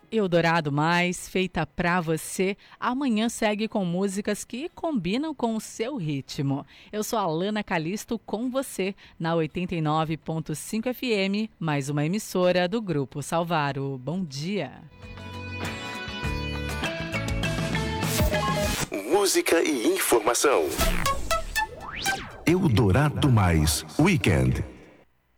Eldorado Mais, feita pra você, amanhã segue com músicas que combinam com o seu ritmo. Eu sou a Lana Calisto com você na 89.5 FM, mais uma emissora do Grupo Salvaro. Bom dia. Música e informação. Eldorado Mais Weekend.